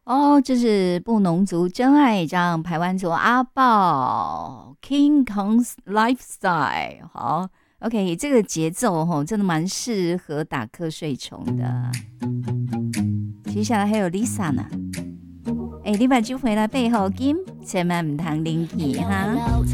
哦，这是布农族真爱张排湾族阿豹 King Kong's Lifestyle。好，OK， 这个节奏真的蛮适合打瞌睡虫的。接下来还有 Lisa 呢。你把酒回来背后金，千万唔通拎起哈。